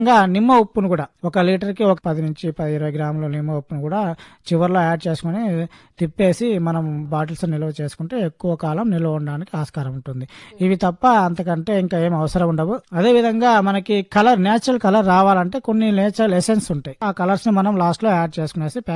ఇంకా నిమ్మ ఉప్పును కూడా 1 లీటర్కి ఒక 10 నుంచి 20 గ్రాముల నిమ్మ ఉప్పును కూడా చివర్లో యాడ్ చేసుకుని తిప్పేసి మనం బాటిల్స్ నిల్వ చేసుకుంటే ఎక్కువ కాలం నిల్వ ఉండడానికి ఆస్కారం ఉంటుంది. ఇవి తప్ప అంతకంటే ఇంకా ఏం అవసరం ఉండవు. అదే విధంగా మనకి నేచురల్ కలర్ రావాలంటే కొన్ని నేచురల్ ఎసెన్స్ ఉంటాయి. ఆ కలర్స్ ని మనం లాస్ట్ లో యాడ్ చేసుకునేసి